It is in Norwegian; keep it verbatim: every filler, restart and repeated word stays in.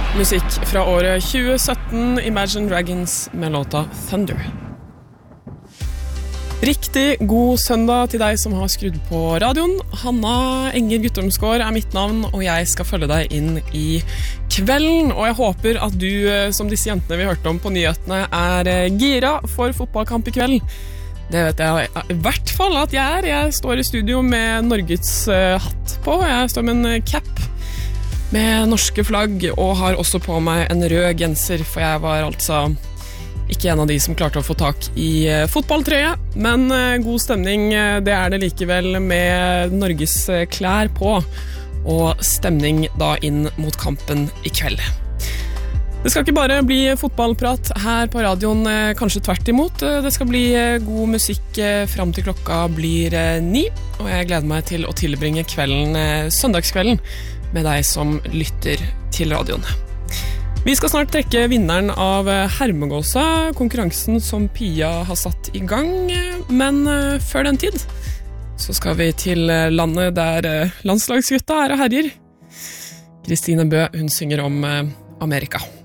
Musikk fra året tjue sytten, Imagine Dragons med låta Thunder. Riktig god søndag til deg som har skrudd på radioen. Hanna Enger Guttormsgård er mitt navn, og jeg skal følge deg inn i kvelden. Og jeg håper at du, som disse jentene vi hørte om på nyhetene, er gira for fotballkamp i kveld. Det vet jeg i hvert fall at jeg er. Jeg står i studio med Norges hatt på. Jeg står med en cap med norske flagg, og har også på meg en rød genser, for jeg var altså ikke en av de som klarte å få tak i fotballtrøye, men god stemning, det er det likevel med Norges klær på, og stemning da inn mot kampen i kveld. Det skal ikke bare bli fotballprat her på radioen, kanskje tvert imot. Det skal bli god musikk frem til klokka blir ni, og jeg gleder meg til å tilbringe kvelden, søndagskvelden, med deg som lytter til radioen. Vi skal snart trekke vinneren av Hermegåsa, konkurransen som Pia har satt i gang, men før den tid så skal vi til landet der landslagsgutta er og herjer. Kristine Bø, hun synger om Amerika.